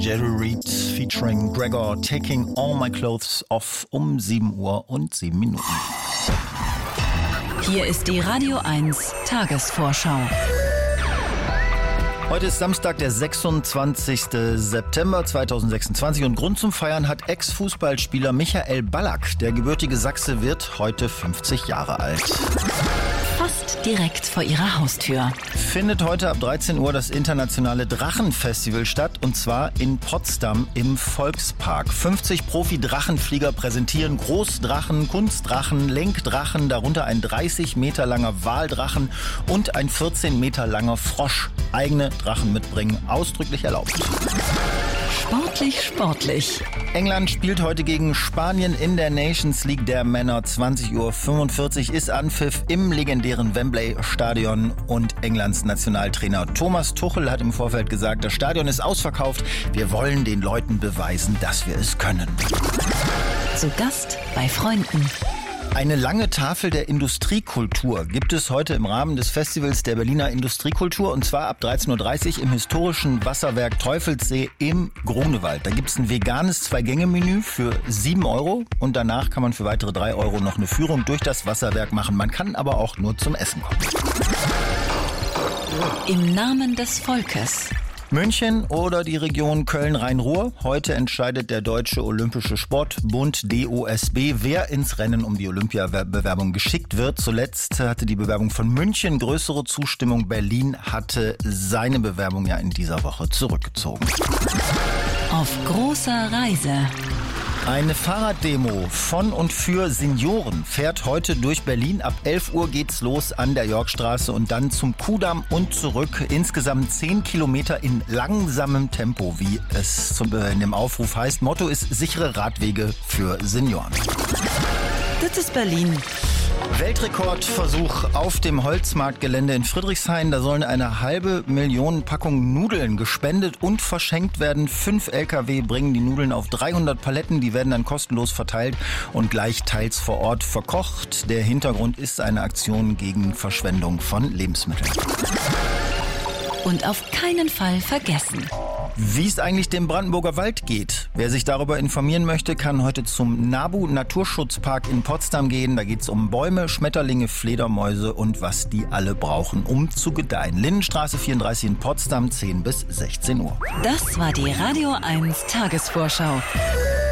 Jerry Reed featuring Gregor, Taking All My Clothes Off um 7:07 Uhr. Hier ist die Radio 1 Tagesvorschau. Heute ist Samstag, der 26. September 2026 und Grund zum Feiern hat Ex-Fußballspieler Michael Ballack. Der gebürtige Sachse wird heute 50 Jahre alt. Fast direkt vor ihrer Haustür Findet heute ab 13 Uhr das internationale Drachenfestival statt, und zwar in Potsdam im Volkspark. 50 Profi-Drachenflieger präsentieren Großdrachen, Kunstdrachen, Lenkdrachen, darunter ein 30 Meter langer Waldrachen und ein 14 Meter langer Frosch. Eigene Drachen mitbringen, ausdrücklich erlaubt. Sportlich. England spielt heute gegen Spanien in der Nations League der Männer. 20:45 Uhr ist Anpfiff im legendären Wembley-Stadion und Englands Nationaltrainer Thomas Tuchel hat im Vorfeld gesagt, das Stadion ist ausverkauft. Wir wollen den Leuten beweisen, dass wir es können. Zu Gast bei Freunden. Eine lange Tafel der Industriekultur gibt es heute im Rahmen des Festivals der Berliner Industriekultur, und zwar ab 13:30 Uhr im historischen Wasserwerk Teufelssee im Grunewald. Da gibt es ein veganes 2-Gänge-Menü für 7 € und danach kann man für weitere 3 € noch eine Führung durch das Wasserwerk machen. Man kann aber auch nur zum Essen kommen. Im Namen des Volkes. München oder die Region Köln-Rhein-Ruhr. Heute entscheidet der Deutsche Olympische Sportbund DOSB, wer ins Rennen um die Olympiabewerbung geschickt wird. Zuletzt hatte die Bewerbung von München größere Zustimmung. Berlin hatte seine Bewerbung ja in dieser Woche zurückgezogen. Auf großer Reise. Eine Fahrraddemo von und für Senioren fährt heute durch Berlin. Ab 11 Uhr geht's los an der Yorkstraße und dann zum Kudamm und zurück. Insgesamt 10 Kilometer in langsamem Tempo, wie es in dem Aufruf heißt. Motto ist sichere Radwege für Senioren. Das ist Berlin. Weltrekordversuch auf dem Holzmarktgelände in Friedrichshain. Da sollen 500.000 Packungen Nudeln gespendet und verschenkt werden. 5 LKW bringen die Nudeln auf 300 Paletten. Die werden dann kostenlos verteilt und gleich teils vor Ort verkocht. Der Hintergrund ist eine Aktion gegen Verschwendung von Lebensmitteln. Und auf keinen Fall vergessen: Wie es eigentlich dem Brandenburger Wald geht. Wer sich darüber informieren möchte, kann heute zum NABU Naturschutzpark in Potsdam gehen. Da geht es um Bäume, Schmetterlinge, Fledermäuse und was die alle brauchen, um zu gedeihen. Lindenstraße 34 in Potsdam, 10 bis 16 Uhr. Das war die Radio 1 Tagesvorschau.